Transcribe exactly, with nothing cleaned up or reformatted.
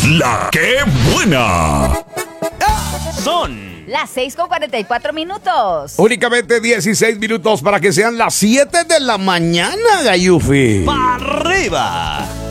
La que buena. Son las seis con cuarenta y cuatro minutos. Únicamente dieciséis minutos para que sean las siete de la mañana, Gayufi. para arriba.